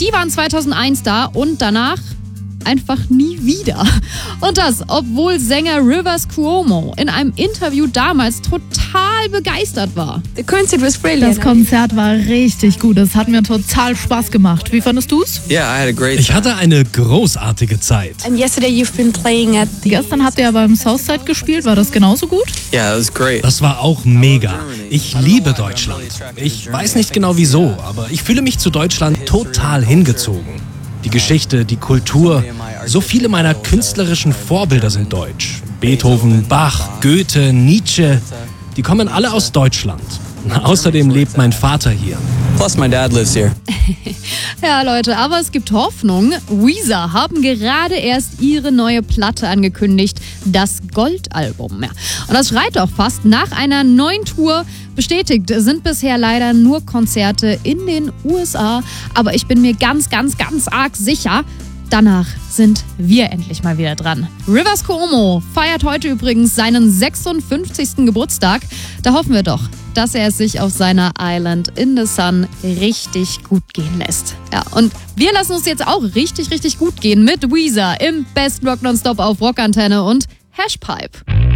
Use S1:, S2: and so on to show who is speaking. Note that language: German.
S1: Die waren 2001 da und danach einfach nie wieder. Und das, obwohl Sänger Rivers Cuomo in einem Interview damals total begeistert war.
S2: Das Konzert war richtig gut. Es hat mir total Spaß gemacht. Wie fandest du's?
S3: Ich hatte eine großartige Zeit.
S2: Gestern habt ihr ja beim Southside gespielt. War das genauso gut?
S3: Das war auch mega. Ich liebe Deutschland. Ich weiß nicht genau wieso, aber ich fühle mich zu Deutschland total hingezogen. Die Geschichte, die Kultur, so viele meiner künstlerischen Vorbilder sind deutsch. Beethoven, Bach, Goethe, Nietzsche, die kommen alle aus Deutschland. Außerdem lebt mein Vater hier.
S4: Plus my dad lives here.
S1: Ja, Leute, aber es gibt Hoffnung. Weezer haben gerade erst ihre neue Platte angekündigt, das Goldalbum. Ja. Und das schreit doch fast nach einer neuen Tour. Bestätigt sind bisher leider nur Konzerte in den USA. Aber ich bin mir ganz arg sicher, danach sind wir endlich mal wieder dran. Rivers Cuomo feiert heute übrigens seinen 56. Geburtstag. Da hoffen wir doch, dass er es sich auf seiner Island in the Sun richtig gut gehen lässt. Ja, und wir lassen uns jetzt auch richtig gut gehen mit Weezer im besten Rock Nonstop auf Rockantenne und Hashpipe.